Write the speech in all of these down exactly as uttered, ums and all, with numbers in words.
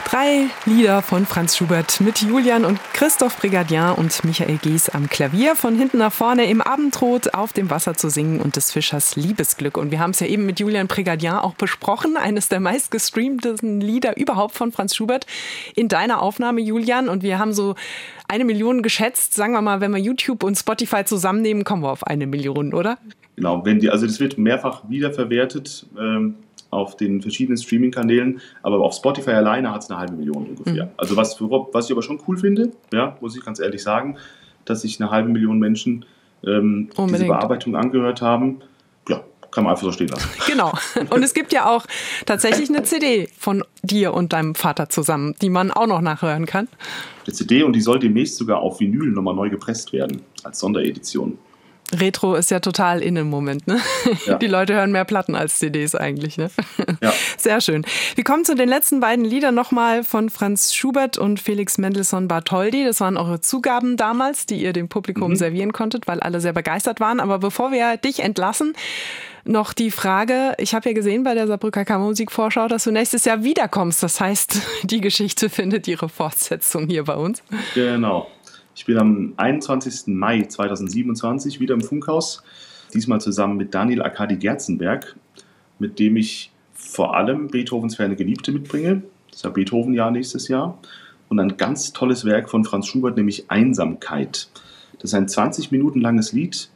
Drei Lieder von Franz Schubert mit Julian und Christoph Prigadian und Michael Gees am Klavier. Von hinten nach vorne im Abendrot auf dem Wasser zu singen und des Fischers Liebesglück. Und wir haben es ja eben mit Julian Prigadian auch besprochen. Eines der meistgestreamten Lieder überhaupt von Franz Schubert in deiner Aufnahme, Julian. Und wir haben so eine Million geschätzt. Sagen wir mal, wenn wir YouTube und Spotify zusammennehmen, kommen wir auf eine Million, oder? Genau, wenn die, also das wird mehrfach wiederverwertet ähm, auf den verschiedenen Streaming-Kanälen, aber auf Spotify alleine hat es eine halbe Million ungefähr. Mhm. Also was, was ich aber schon cool finde, ja, muss ich ganz ehrlich sagen, dass sich eine halbe Million Menschen ähm, diese Bearbeitung angehört haben. Ja, kann man einfach so stehen lassen. Genau. Und es gibt ja auch tatsächlich eine C D von dir und deinem Vater zusammen, die man auch noch nachhören kann. Eine C D, und die soll demnächst sogar auf Vinyl nochmal neu gepresst werden, als Sonderedition. Retro ist ja total in im Moment, ne? Ja. Die Leute hören mehr Platten als C Ds eigentlich, ne? Ja. Sehr schön. Wir kommen zu den letzten beiden Liedern nochmal von Franz Schubert und Felix Mendelssohn Bartholdy. Das waren eure Zugaben damals, die ihr dem Publikum mhm. servieren konntet, weil alle sehr begeistert waren. Aber bevor wir dich entlassen, noch die Frage, ich habe ja gesehen bei der Saarbrücker Kammermusikvorschau, dass du nächstes Jahr wiederkommst. Das heißt, die Geschichte findet ihre Fortsetzung hier bei uns. Genau. Ich bin am einundzwanzigsten Mai zweitausendsiebenundzwanzig wieder im Funkhaus, diesmal zusammen mit Daniel Arkadi Gerzenberg, mit dem ich vor allem Beethovens Ferne Geliebte mitbringe. Das ist ja Beethoven-Jahr nächstes Jahr. Und ein ganz tolles Werk von Franz Schubert, nämlich Einsamkeit. Das ist ein zwanzig Minuten langes Lied,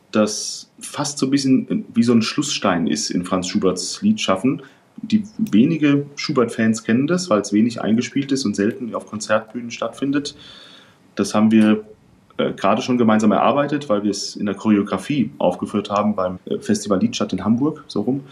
das fast so ein bisschen wie so ein Schlussstein ist in Franz Schuberts Liedschaffen. Die wenige Schubert-Fans kennen das, weil es wenig eingespielt ist und selten auf Konzertbühnen stattfindet. Das haben wir äh, gerade schon gemeinsam erarbeitet, weil wir es in der Choreografie aufgeführt haben beim äh, Festival Liedstadt in Hamburg, so rum.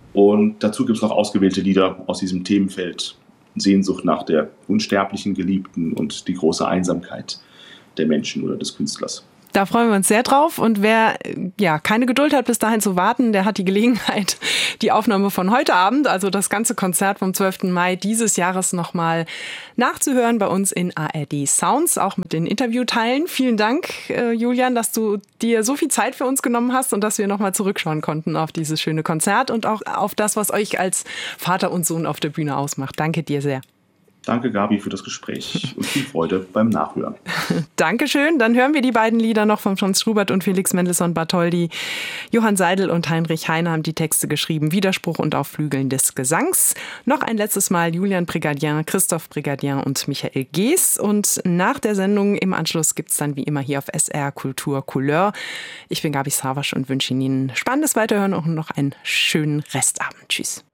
Und dazu gibt es noch ausgewählte Lieder aus diesem Themenfeld. Sehnsucht nach der unsterblichen Geliebten und die große Einsamkeit der Menschen oder des Künstlers. Da freuen wir uns sehr drauf. Und wer ja keine Geduld hat, bis dahin zu warten, der hat die Gelegenheit, die Aufnahme von heute Abend, also das ganze Konzert vom zwölften Mai dieses Jahres nochmal nachzuhören bei uns in A R D Sounds, auch mit den Interviewteilen. Vielen Dank, Julian, dass du dir so viel Zeit für uns genommen hast und dass wir nochmal zurückschauen konnten auf dieses schöne Konzert und auch auf das, was euch als Vater und Sohn auf der Bühne ausmacht. Danke dir sehr. Danke, Gabi, für das Gespräch und viel Freude beim Nachhören. Dankeschön. Dann hören wir die beiden Lieder noch von Franz Schubert und Felix Mendelssohn Bartholdy. Johann Seidel und Heinrich Heine haben die Texte geschrieben. Widerspruch und auf Flügeln des Gesangs. Noch ein letztes Mal Julian Prigadian, Christoph Prigadian und Michael Gees. Und nach der Sendung im Anschluss gibt es dann wie immer hier auf S R Kultur Couleur. Ich bin Gabi Savasch und wünsche Ihnen spannendes Weiterhören und noch einen schönen Restabend. Tschüss.